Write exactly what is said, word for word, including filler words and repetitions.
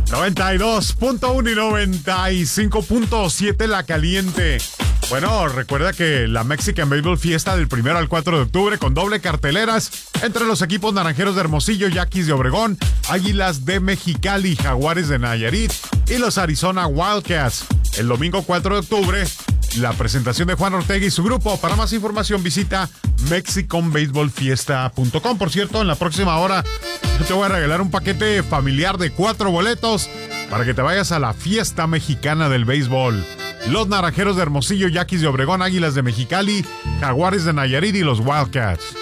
noventa y dos punto uno y noventa y cinco punto siete La Caliente. Bueno, recuerda que la Mexican Baseball Fiesta del primero al cuatro de octubre con doble carteleras entre los equipos Naranjeros de Hermosillo, Yaquis de Obregón, Águilas de Mexicali, Jaguares de Nayarit y los Arizona Wildcats. El domingo cuatro de octubre, la presentación de Juan Ortega y su grupo. Para más información visita mexican baseball fiesta punto com. Por cierto, en la próxima hora yo te voy a regalar un paquete familiar de cuatro boletos para que te vayas a la fiesta mexicana del béisbol. Los Naranjeros de Hermosillo, Yaquis de Obregón, Águilas de Mexicali, Jaguares de Nayarit y los Wildcats.